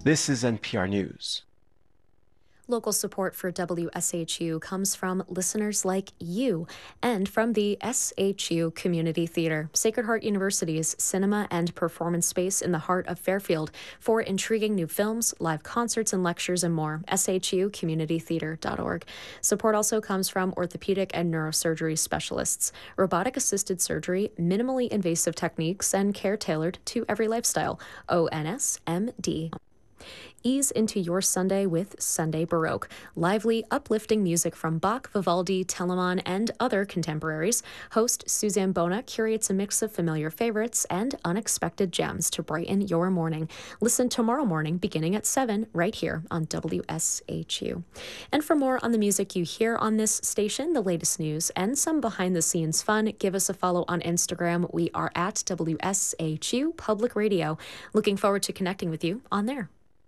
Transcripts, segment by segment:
This is NPR News. Local support for WSHU comes from listeners like you and from the SHU Community Theater, Sacred Heart University's cinema and performance space in the heart of Fairfield. For intriguing new films, live concerts, and lectures and more, shucommunitytheater.org. Support also comes from orthopedic and neurosurgery specialists, robotic-assisted surgery, minimally invasive techniques, and care tailored to every lifestyle. ONSMD. Ease into your Sunday with Sunday Baroque. Lively, uplifting music from Bach, Vivaldi, Telemann, and other contemporaries. Host Suzanne Bona curates a mix of familiar favorites and unexpected gems to brighten your morning. Listen tomorrow morning beginning at 7 right here on WSHU. And for more on the music you hear on this station, the latest news, and some behind-the-scenes fun, give us a follow on Instagram. We are at WSHU Public Radio. Looking forward to connecting with you on there.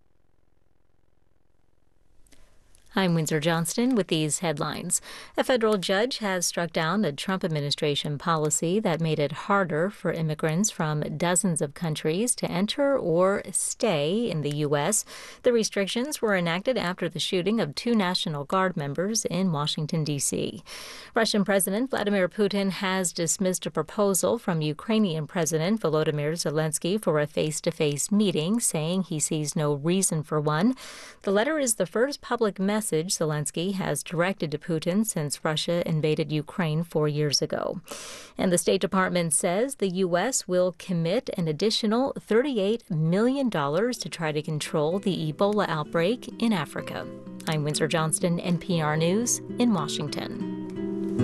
I'm Windsor Johnston with these headlines. A federal judge has struck down a Trump administration policy that made it harder for immigrants from dozens of countries to enter or stay in the U.S. The restrictions were enacted after the shooting of 2 National Guard members in Washington, D.C. Russian President Vladimir Putin has dismissed a proposal from Ukrainian President Volodymyr Zelensky for a face-to-face meeting, saying he sees no reason for one. The letter is the first public message Zelensky has directed to Putin since Russia invaded Ukraine 4 years ago. And the State Department says the U.S. will commit an additional $38 million to try to control the Ebola outbreak in Africa. I'm Windsor Johnston, NPR News in Washington.